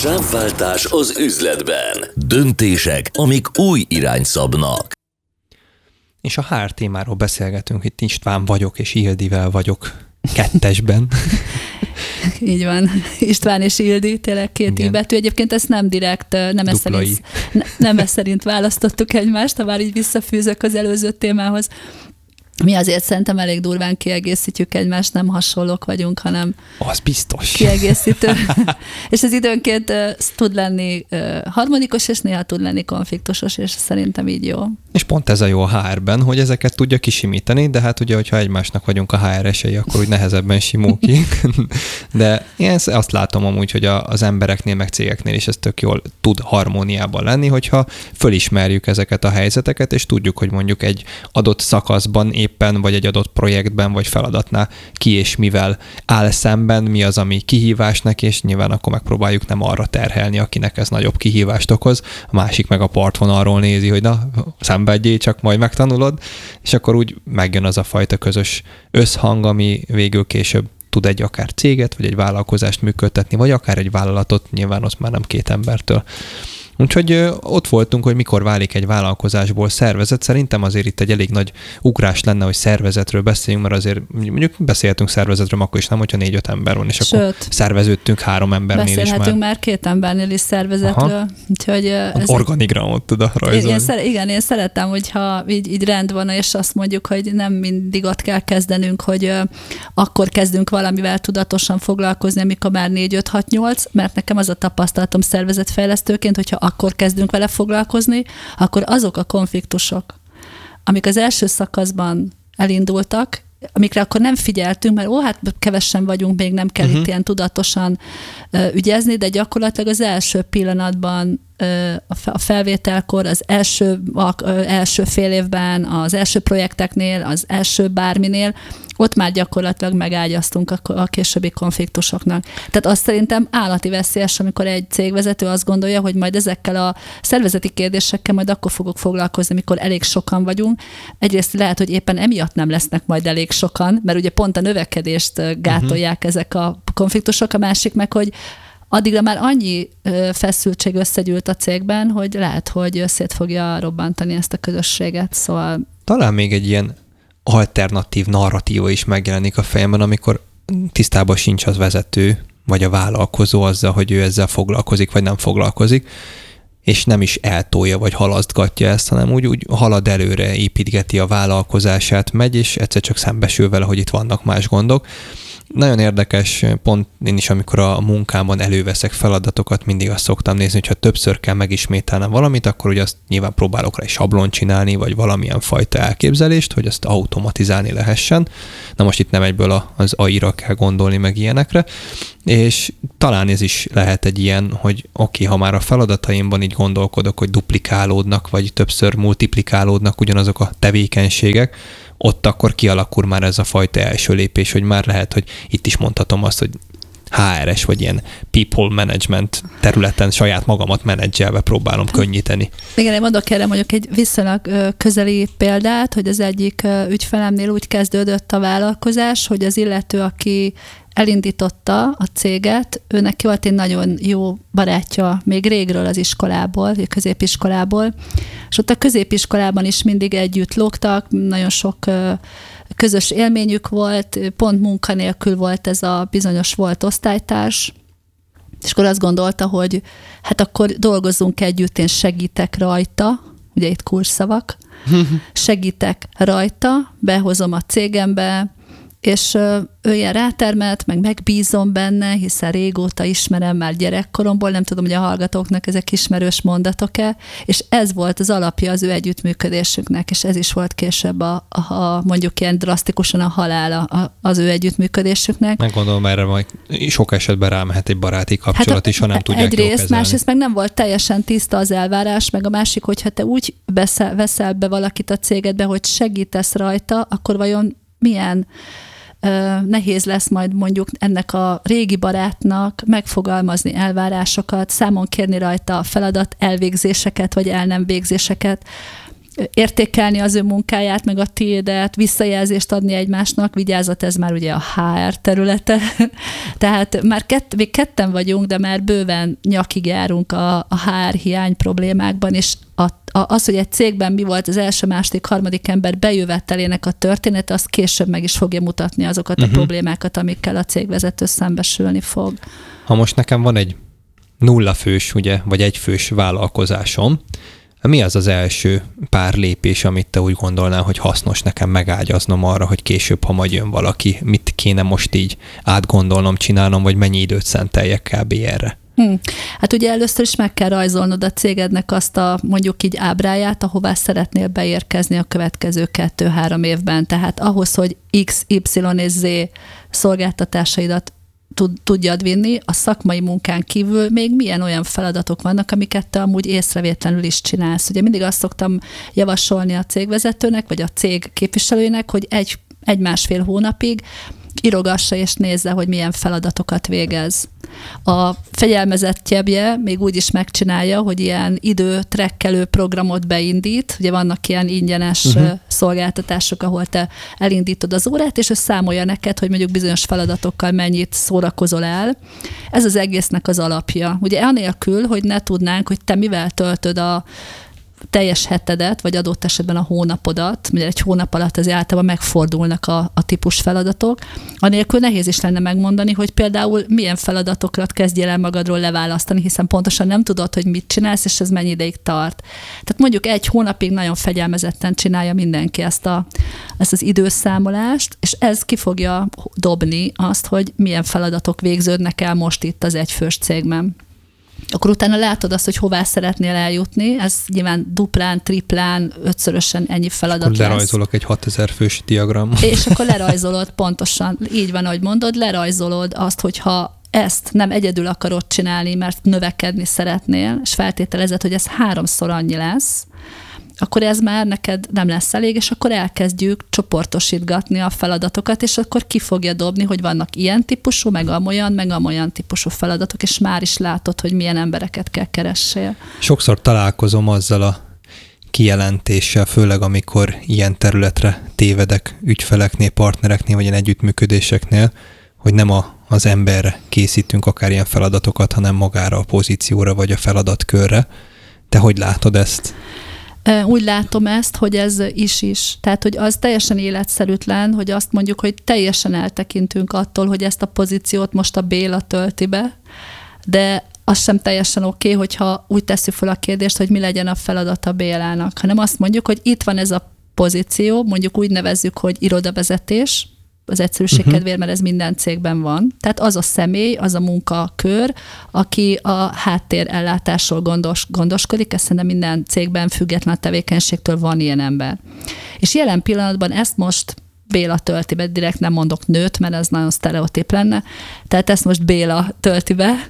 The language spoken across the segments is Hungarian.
Sávváltás az üzletben. Döntések, amik új irányt szabnak. És a HR témáról beszélgetünk, itt István vagyok, és Ildivel vagyok kettesben. Így van, István és Ildi, tényleg két i-betű. Egyébként ezt nem direkt, nem szerint választottuk egymást, ha már így visszafűzök az előző témához. Mi azért szerintem elég durván kiegészítjük egymást, nem hasonlók vagyunk, hanem az biztos. Kiegészítő. És ez időnként tud lenni harmonikus, és néha tud lenni konfliktusos, és szerintem így jó. És pont ez a jó a HR-ben, hogy ezeket tudja kisimítani, de hát ugye, hogyha egymásnak vagyunk a HR-esei, akkor úgy nehezebben simul ki. De én azt látom amúgy, hogy az embereknél, meg cégeknél is ez tök jól tud harmóniában lenni, hogyha fölismerjük ezeket a helyzeteket, és tudjuk, hogy mondjuk egy adott szakaszban éppen, vagy egy adott projektben, vagy feladatnál ki és mivel áll szemben, mi az, ami kihívás neki, és nyilván akkor megpróbáljuk nem arra terhelni, akinek ez nagyobb kihívást okoz, a másik meg a partvonalról nézi, hogy na, szenvedjél, csak majd megtanulod, és akkor úgy megjön az a fajta közös összhang, ami végül később tud egy akár céget, vagy egy vállalkozást működtetni, vagy akár egy vállalatot, nyilván ott már nem két embertől. Úgyhogy ott voltunk, hogy mikor válik egy vállalkozásból szervezet. Szerintem azért itt egy elég nagy ugrás lenne, hogy szervezetről beszéljünk, mert azért mondjuk beszélhetünk szervezetről, akkor is nem, hogyha 4-5 ember van, és akkor szerveződtünk 3 embernél is már. Beszélhetünk már 2 embernél is szervezetről. Úgyhogy organigramot tud rajzolni. Én szeretem, hogyha így rend van, és azt mondjuk, hogy nem mindig ott kell kezdenünk, hogy akkor kezdünk valamivel tudatosan foglalkozni, amikor már 4-5-6-8, mert nekem az a tapasztalatom szervezetfejlesztőként, hogyha akkor kezdünk vele foglalkozni, akkor azok a konfliktusok, amik az első szakaszban elindultak, amikre akkor nem figyeltünk, mert hát kevesen vagyunk, még nem kell itt ilyen tudatosan ügyezni, de gyakorlatilag az első pillanatban, a felvételkor, az első fél évben, az első projekteknél, az első bárminél, ott már gyakorlatilag megágyaztunk a későbbi konfliktusoknak. Tehát azt szerintem állati veszélyes, amikor egy cégvezető azt gondolja, hogy majd ezekkel a szervezeti kérdésekkel majd akkor fogok foglalkozni, amikor elég sokan vagyunk. Egyrészt lehet, hogy éppen emiatt nem lesznek majd elég sokan, mert ugye pont a növekedést gátolják ezek a konfliktusok, a másik meg, hogy addigra már annyi feszültség összegyűlt a cégben, hogy lehet, hogy szét fogja robbantani ezt a közösséget. Szóval... Talán még egy ilyen alternatív narratíva is megjelenik a fejemben, amikor tisztában sincs az vezető, vagy a vállalkozó azzal, hogy ő ezzel foglalkozik, vagy nem foglalkozik, és nem is eltolja, vagy halasztgatja ezt, hanem úgy halad előre, építgeti a vállalkozását, megy, és egyszer csak szembesül vele, hogy itt vannak más gondok. Nagyon érdekes, pont én is, amikor a munkámban előveszek feladatokat, mindig azt szoktam nézni, hogyha többször kell megismételnem valamit, akkor ugye azt nyilván próbálok rá egy sablont csinálni, vagy valamilyen fajta elképzelést, hogy azt automatizálni lehessen. Na most itt nem egyből az AI-ra kell gondolni, meg ilyenekre, és talán ez is lehet egy ilyen, hogy oké, ha már a feladataimban így gondolkodok, hogy duplikálódnak, vagy többször multiplikálódnak ugyanazok a tevékenységek, ott akkor kialakul már ez a fajta első lépés, hogy már lehet, hogy itt is mondhatom azt, hogy HR-es vagy ilyen people management területen saját magamat menedzselve próbálom könnyíteni. Igen, én mondok erre mondjuk egy viszonylag közeli példát, hogy az egyik ügyfelemnél úgy kezdődött a vállalkozás, hogy az illető, aki elindította a céget, őnek volt egy nagyon jó barátja még régről az iskolából, a középiskolából, és ott a középiskolában is mindig együtt lógtak, nagyon sok közös élményük volt, pont munkanélkül volt ez a bizonyos volt osztálytárs, és akkor azt gondolta, hogy hát akkor dolgozzunk együtt, én segítek rajta, ugye itt kulcsszavak, segítek rajta, behozom a cégembe, és ő ilyen rátermelt, meg megbízom benne, hiszen régóta ismerem már gyerekkoromból, nem tudom, hogy a hallgatóknak ezek ismerős mondatok-e, és ez volt az alapja az ő együttműködésüknek, és ez is volt később mondjuk ilyen drasztikusan a halála az ő együttműködésüknek. Meggondolom, erre majd sok esetben rámehet egy baráti kapcsolat is, ha nem tudják jól kezelni. Másrészt meg nem volt teljesen tiszta az elvárás, meg a másik, hogyha te úgy veszel be valakit a cégedbe, hogy segítesz rajta, akkor vajon milyen nehéz lesz majd mondjuk ennek a régi barátnak megfogalmazni elvárásokat, számon kérni rajta a feladat elvégzéseket, vagy el nem végzéseket. értékelni az ő munkáját, meg a tiédet, visszajelzést adni egymásnak, vigyázat, ez már ugye a HR területe. Tehát már még ketten vagyunk, de már bőven nyakig járunk a HR hiány problémákban, és az, hogy egy cégben mi volt az első, második, harmadik ember bejövetelének a története, az később meg is fogja mutatni azokat a problémákat, amikkel a cégvezető szembesülni fog. Ha most nekem van egy 0 fős, ugye, vagy 1 fős vállalkozásom, mi az az első pár lépés, amit te úgy gondolnál, hogy hasznos nekem megágyaznom arra, hogy később, ha majd jön valaki, mit kéne most így átgondolnom, csinálnom, vagy mennyi időt szenteljek kb. Erre? Hát ugye először is meg kell rajzolnod a cégednek azt a mondjuk így ábráját, ahová szeretnél beérkezni a következő 2-3 évben. Tehát ahhoz, hogy X, Y és Z szolgáltatásaidat tudjad vinni, a szakmai munkán kívül még milyen olyan feladatok vannak, amiket te amúgy észrevétlenül is csinálsz. Ugye mindig azt szoktam javasolni a cégvezetőnek, vagy a cég képviselőjének, hogy 1-1,5 hónapig írogassa és nézze, hogy milyen feladatokat végez. A fegyelmezettjebbje még úgy is megcsinálja, hogy ilyen időtrekkelő programot beindít. Ugye vannak ilyen ingyenes szolgáltatások, ahol te elindítod az órát, és ő számolja neked, hogy mondjuk bizonyos feladatokkal mennyit szórakozol el. Ez az egésznek az alapja. Ugye anélkül, hogy ne tudnánk, hogy te mivel töltöd a teljes hetedet, vagy adott esetben a hónapodat, ugye egy hónap alatt azért általában megfordulnak a típus feladatok, anélkül nehéz is lenne megmondani, hogy például milyen feladatokat kezdjél el magadról leválasztani, hiszen pontosan nem tudod, hogy mit csinálsz, és ez mennyi ideig tart. Tehát mondjuk 1 hónapig nagyon fegyelmezetten csinálja mindenki ezt az időszámolást, és ez ki fogja dobni azt, hogy milyen feladatok végződnek el most itt az egyfős cégben. Akkor utána látod azt, hogy hová szeretnél eljutni, ez nyilván duplán, triplán, 5-szörösen ennyi feladat lesz. Lerajzolok egy 6000 fős diagramot. És akkor lerajzolod pontosan, így van, ahogy mondod, lerajzolod azt, hogyha ezt nem egyedül akarod csinálni, mert növekedni szeretnél, és feltételezed, hogy ez 3-szor annyi lesz, akkor ez már neked nem lesz elég, és akkor elkezdjük csoportosítgatni a feladatokat, és akkor ki fogja dobni, hogy vannak ilyen típusú, meg amolyan típusú feladatok, és már is látod, hogy milyen embereket kell keressél. Sokszor találkozom azzal a kijelentéssel, főleg amikor ilyen területre tévedek ügyfeleknél, partnereknél, vagy ilyen együttműködéseknél, hogy nem az emberre készítünk akár ilyen feladatokat, hanem magára a pozícióra, vagy a feladatkörre. Te hogy látod ezt? Úgy látom ezt, hogy ez is. Tehát, hogy az teljesen életszerűtlen, hogy azt mondjuk, hogy teljesen eltekintünk attól, hogy ezt a pozíciót most a Béla tölti be, de az sem teljesen oké, hogyha úgy tesszük fel a kérdést, hogy mi legyen a feladata Bélának, hanem azt mondjuk, hogy itt van ez a pozíció, mondjuk úgy nevezzük, hogy irodavezetés, az egyszerűség kedvéért, mert ez minden cégben van. Tehát az a személy, az a munkakör, aki a háttérellátásról gondoskodik, ezt szerintem minden cégben független a tevékenységtől van ilyen ember. És jelen pillanatban ezt most Béla tölti be, direkt nem mondok nőt, mert ez nagyon sztereotíp lenne, tehát ezt most Béla tölti be.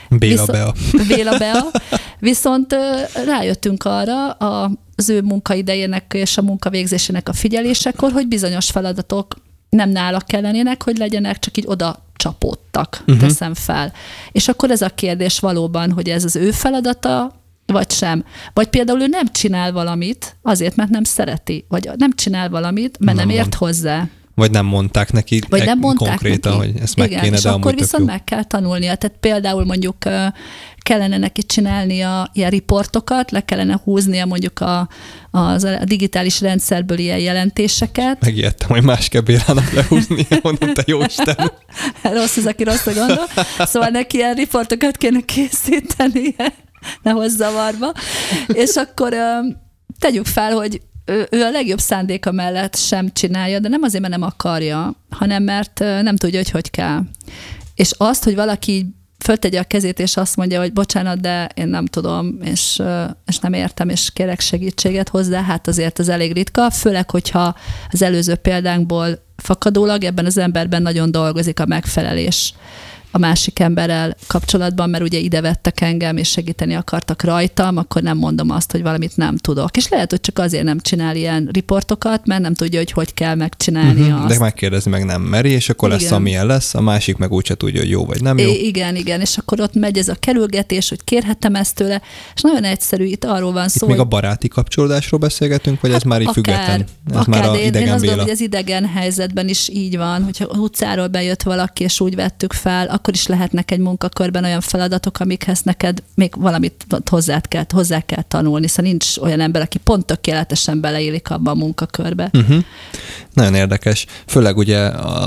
Béla Bea. Viszont rájöttünk arra az ő munkaidejének és a munkavégzésének a figyelésekor, hogy bizonyos feladatok nem nála kellenének, hogy legyenek, csak így oda csapódtak, teszem fel. És akkor ez a kérdés valóban, hogy ez az ő feladata, vagy sem. Vagy például ő nem csinál valamit azért, mert nem szereti, vagy nem csinál valamit, mert nem ért hozzá. Vagy nem mondták neki konkrétan, hogy ezt meg kéne, és de akkor viszont meg kell tanulnia. Tehát például mondjuk kellene neki csinálnia ilyen riportokat, le kellene húznia mondjuk a digitális rendszerből ilyen jelentéseket. Megijedtem, hogy más kell Bélának lehúzni, mondom, te jó Isten. Rossz az, aki rosszra gondol. Szóval neki ilyen riportokat kéne készítenie, ne hozz zavarba. És akkor tegyük fel, hogy ő a legjobb szándéka mellett sem csinálja, de nem azért, mert nem akarja, hanem mert nem tudja, hogy kell. És azt, hogy valaki föltegye a kezét, és azt mondja, hogy bocsánat, de én nem tudom, és nem értem, és kérek segítséget hozzá, hát azért az elég ritka, főleg, hogyha az előző példánkból fakadólag ebben az emberben nagyon dolgozik a megfelelés a másik emberrel kapcsolatban, mert ugye ide vettek engem, és segíteni akartak rajtam, akkor nem mondom azt, hogy valamit nem tudok. És lehet, hogy csak azért nem csinál ilyen riportokat, mert nem tudja, hogy kell megcsinálni azt. De megkérdezni meg nem meri, és akkor lesz, amilyen lesz, a másik meg úgyse tudja, hogy jó vagy nem jó. Igen, és akkor ott megy ez a kerülgetés, hogy kérhetem ezt tőle, és nagyon egyszerű, itt arról van szó, itt még a baráti kapcsolódásról beszélgetünk, vagy ez már így független? Ez már a idegen én azt gondolom, hogy az idegen helyzetben is így van, hogyha utcáról bejött valaki, és úgy vettük fel, akkor is lehetnek egy munkakörben olyan feladatok, amikhez neked még valamit hozzá kell tanulni, szóval nincs olyan ember, aki pont tökéletesen beleélik abba a munkakörbe. Nagyon érdekes. Főleg ugye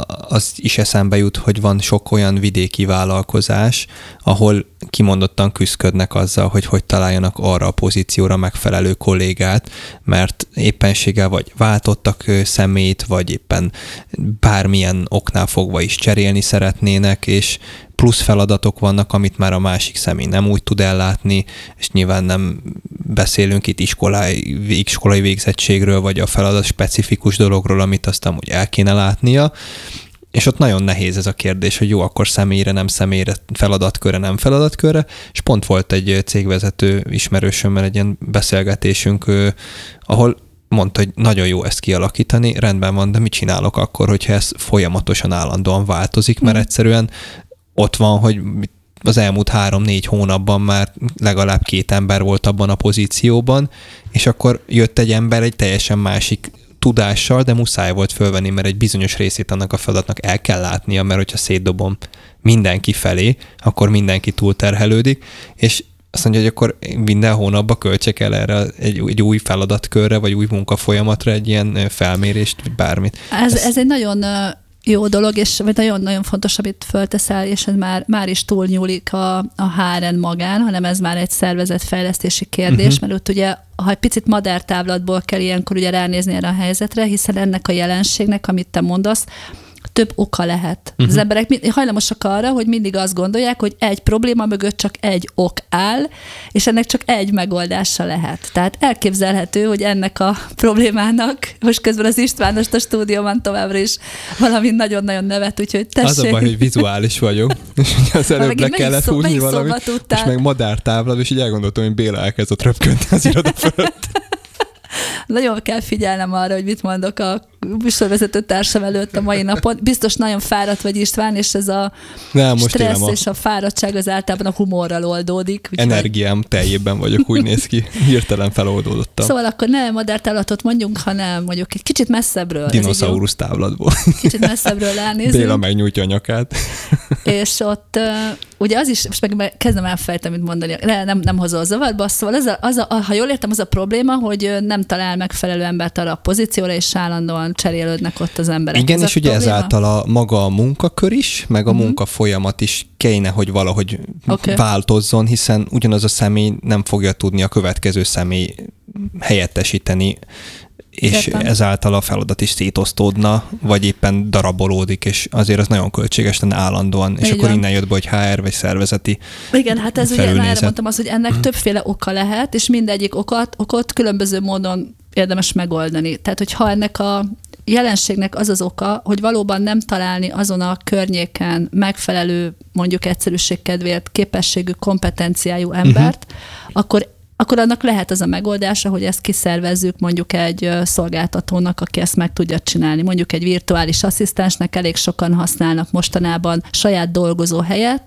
az is eszembe jut, hogy van sok olyan vidéki vállalkozás, ahol kimondottan küszködnek azzal, hogy találjanak arra a pozícióra megfelelő kollégát, mert éppenséggel vagy váltottak személyt, vagy éppen bármilyen oknál fogva is cserélni szeretnének, és plusz feladatok vannak, amit már a másik személy nem úgy tud ellátni, és nyilván nem beszélünk itt iskolai végzettségről, vagy a feladat specifikus dologról, amit aztán úgy el kéne látnia, és ott nagyon nehéz ez a kérdés, hogy jó, akkor személyre, nem személyre, feladatkörre, nem feladatkörre, és pont volt egy cégvezető ismerősömmel egy ilyen beszélgetésünk, ahol mondta, hogy nagyon jó ezt kialakítani, rendben van, de mit csinálok akkor, hogyha ez folyamatosan állandóan változik, mert egyszerűen ott van, hogy az elmúlt 3-4 hónapban már legalább 2 ember volt abban a pozícióban, és akkor jött egy ember egy teljesen másik tudással, de muszáj volt fölvenni, mert egy bizonyos részét annak a feladatnak el kell látnia, mert hogyha szétdobom mindenki felé, akkor mindenki túlterhelődik, és azt mondja, hogy akkor minden hónapban költsek el erre egy új feladatkörre, vagy új munkafolyamatra egy ilyen felmérést, vagy bármit. Ez egy nagyon jó dolog, és nagyon-nagyon fontos, amit fölteszel, és ez már is túlnyúlik a HRN magán, hanem ez már egy szervezetfejlesztési kérdés, mert ott ugye, ha egy picit madártávlatból kell ilyenkor ugye ránézni erre a helyzetre, hiszen ennek a jelenségnek, amit te mondasz, több oka lehet. Az emberek hajlamosak arra, hogy mindig azt gondolják, hogy egy probléma mögött csak egy ok áll, és ennek csak egy megoldása lehet. Tehát elképzelhető, hogy ennek a problémának, most közben az Istvánost a stúdióban továbbra is valami nagyon-nagyon nevet, úgyhogy tessék. Az a baj, hogy vizuális vagyok, és az előbb le kellett húzni valamit, és meg madártávlat, és így elgondoltam, hogy Béla elkezdett röpködni az iroda fölött. Nagyon kell figyelnem arra, hogy mit mondok a műsorvezető társam előtt a mai napon. Biztos nagyon fáradt vagy, István, és ez a stressz és a fáradtság az általában a humorral oldódik. Energiám teljében vagyok, úgy néz ki. Hirtelen feloldódottam. Szóval akkor nem madártávlatot mondjunk, hanem mondjuk egy kicsit messzebbről. Dinoszaurusz távlatból. Kicsit messzebbről elnézünk. Béla megnyújtja a nyakát. És ott ugye az is, most meg kezdem elfejteni, mit mondani, nem hozol zavarba, szóval ha jól értem, az a probléma, hogy nem talál megfelelő embert arra a pozícióra, és állandóan cserélődnek ott az emberek. Igen, ez és ugye ezáltal maga a munkakör is, meg a munkafolyamat is kéne, hogy valahogy változzon, hiszen ugyanaz a személy nem fogja tudni a következő személy helyettesíteni, és ezáltal a feladat is szétosztódna, vagy éppen darabolódik, és azért az nagyon költséges lenne állandóan, és akkor innen jött be, hogy HR vagy szervezeti igen, hát ez ugye már mondtam azt, hogy ennek többféle oka lehet, és mindegyik okot különböző módon érdemes megoldani. Tehát, hogyha ennek a jelenségnek az az oka, hogy valóban nem találni azon a környéken megfelelő, mondjuk egyszerűség kedvéért képességű, kompetenciájú embert, akkor annak lehet az a megoldása, hogy ezt kiszervezzük mondjuk egy szolgáltatónak, aki ezt meg tudja csinálni. Mondjuk egy virtuális asszisztensnek elég sokan használnak mostanában saját dolgozó helyett,